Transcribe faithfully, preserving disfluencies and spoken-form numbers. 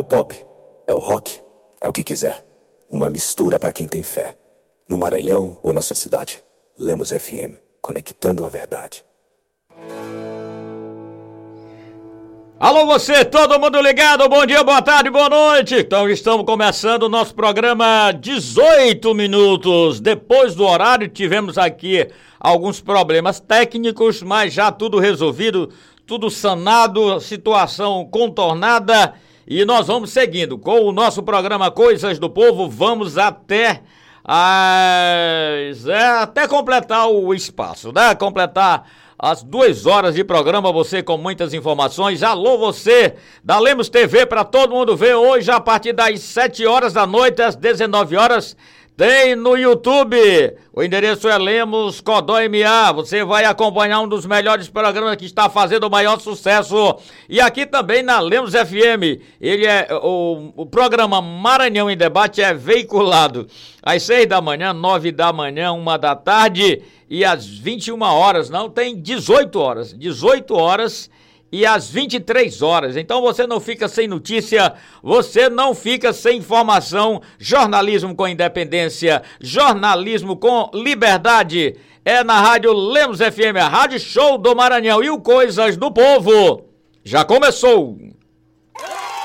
o pop, é o rock, é o que quiser. Uma mistura pra quem tem fé. No Maranhão ou na sua cidade. Lemos F M, conectando a verdade. Alô você, todo mundo ligado, bom dia, boa tarde, boa noite. Então estamos começando o nosso programa dezoito minutos depois do horário. Tivemos aqui alguns problemas técnicos, mas já tudo resolvido, tudo sanado, situação contornada. E nós vamos seguindo com o nosso programa Coisas do Povo, vamos até as, é, até completar o espaço, né? Completar as duas horas de programa, você com muitas informações. Alô você da Lemos T V para todo mundo ver hoje a partir das sete horas da noite às dezenove horas. Tem no YouTube, o endereço é Lemos Codó M A, você vai acompanhar um dos melhores programas que está fazendo o maior sucesso. E aqui também na Lemos F M, ele é, o, o programa Maranhão em Debate é veiculado às seis da manhã, nove da manhã, uma da tarde e às vinte e uma horas, não, tem dezoito horas, dezoito horas e às vinte e três horas. Então você não fica sem notícia, você não fica sem informação. Jornalismo com independência, jornalismo com liberdade. É na Rádio Lemos F M, a Rádio Show do Maranhão. E o Coisas do Povo já começou.